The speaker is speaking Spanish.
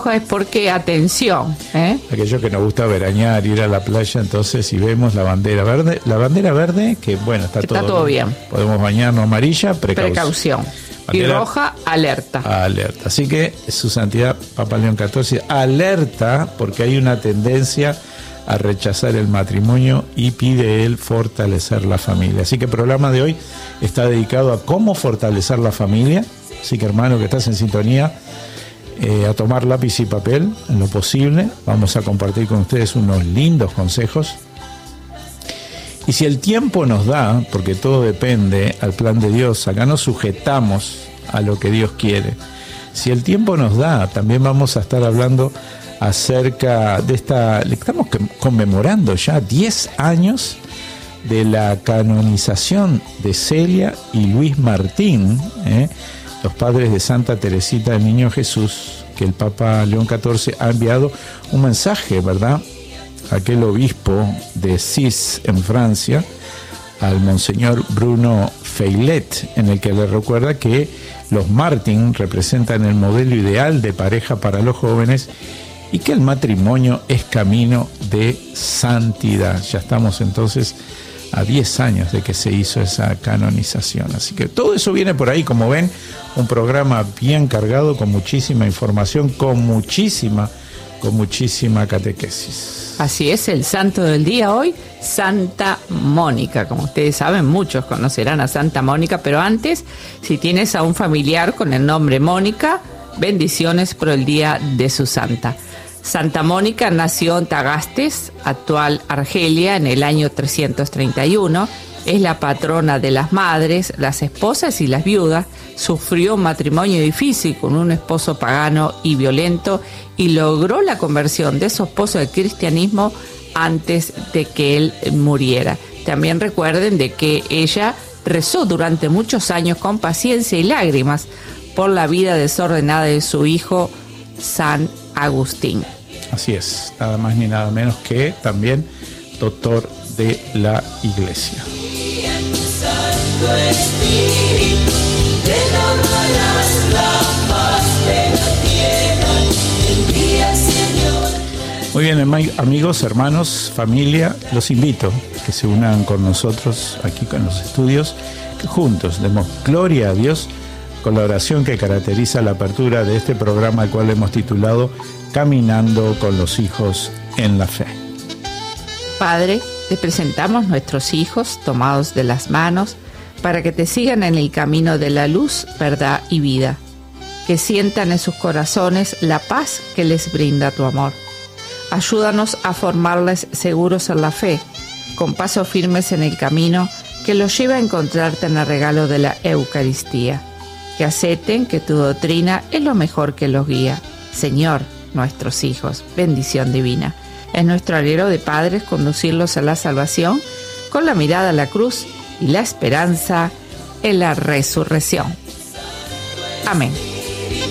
roja es porque, atención, aquello que nos gusta veranear, ir a la playa, entonces si vemos la bandera verde, que bueno, está todo bien. Podemos bañarnos. Amarilla, precaución. Y roja, alerta. Así que su santidad Papa León XIV alerta porque hay una tendencia a rechazar el matrimonio y pide él fortalecer la familia. Así que el programa de hoy está dedicado a cómo fortalecer la familia. Así que, hermano, que estás en sintonía, a tomar lápiz y papel en lo posible. Vamos a compartir con ustedes unos lindos consejos. Y si el tiempo nos da, porque todo depende al plan de Dios, acá nos sujetamos a lo que Dios quiere. Si el tiempo nos da, también vamos a estar hablando acerca de estamos conmemorando ya 10 años de la canonización de Celia y Luis Martín, los padres de Santa Teresita del Niño Jesús, que el Papa León XIV ha enviado un mensaje, ¿verdad?, aquel obispo de Sis en Francia, al monseñor Bruno Feilet, en el que le recuerda que los Martín representan el modelo ideal de pareja para los jóvenes y que el matrimonio es camino de santidad. Ya estamos entonces a 10 años de que se hizo esa canonización. Así que todo eso viene por ahí, como ven, un programa bien cargado, con muchísima información, con muchísima catequesis. Así es, el santo del día hoy, Santa Mónica. Como ustedes saben, muchos conocerán a Santa Mónica, pero antes, si tienes a un familiar con el nombre Mónica, bendiciones por el día de su santa. Santa Mónica nació en Tagastes, actual Argelia, en el año 331. Es la patrona de las madres, las esposas y las viudas. Sufrió un matrimonio difícil con un esposo pagano y violento y logró la conversión de su esposo al cristianismo antes de que él muriera. También recuerden de que ella rezó durante muchos años con paciencia y lágrimas por la vida desordenada de su hijo San Agustín. Así es, nada más ni nada menos que también doctor de la Iglesia. Muy bien, amigos, hermanos, familia, los invito a que se unan con nosotros aquí con los estudios, que juntos demos gloria a Dios con la oración que caracteriza la apertura de este programa, al cual hemos titulado Caminando con los hijos en la fe. Padre, te presentamos nuestros hijos tomados de las manos para que te sigan en el camino de la luz, verdad y vida. Que sientan en sus corazones la paz que les brinda tu amor. Ayúdanos a formarles seguros en la fe, con pasos firmes en el camino que los lleva a encontrarte en el regalo de la Eucaristía. Que acepten que tu doctrina es lo mejor que los guía. Señor, nuestros hijos, bendición divina. Es nuestro alero de padres conducirlos a la salvación con la mirada a la cruz y la esperanza en la resurrección. Amén.